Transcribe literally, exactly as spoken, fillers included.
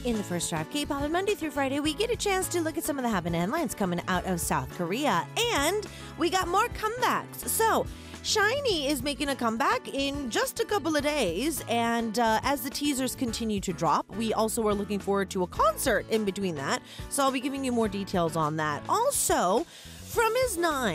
In the First Drive K-pop, and Monday through Friday, we get a chance to look at some of the happening headlines coming out of South Korea. And we got more comebacks. So, SHINee is making a comeback in just a couple of days. And uh, as the teasers continue to drop, we also are looking forward to a concert in between that. So I'll be giving you more details on that. Also, from his nine.